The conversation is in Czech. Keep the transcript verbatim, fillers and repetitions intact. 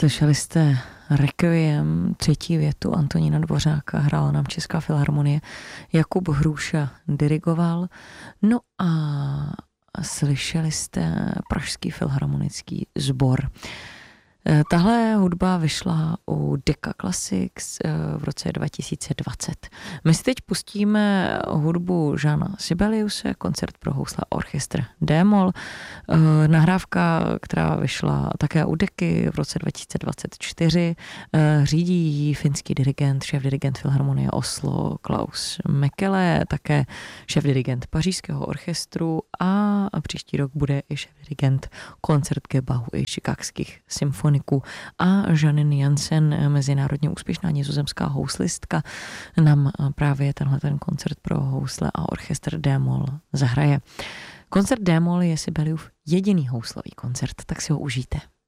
Slyšeli jste Requiem, třetí větu Antonína Dvořáka, hrála nám Česká filharmonie, Jakub Hruša dirigoval, no a slyšeli jste Pražský filharmonický sbor. Tahle hudba vyšla u Decca Classics v roce dva tisíce dvacet. My si teď pustíme hudbu Žána Sibeliuse, koncert pro housle a orchestr D-moll, nahrávka, která vyšla také u Decky v roce dva tisíce dvacet čtyři. Řídí ji finský dirigent, šéf-dirigent Filharmonie Oslo Klaus Mekele, také šéf-dirigent Pařížského orchestru a příští rok bude i šéf-dirigent Concertgebouw i chicagských symfonií a Janine Jansen, mezinárodně úspěšná nizozemská houslistka, nám právě tenhle ten koncert pro housle a orchestr D-moll zahraje. Koncert D-moll je Sibeliův jediný houslový koncert, tak si ho užijte.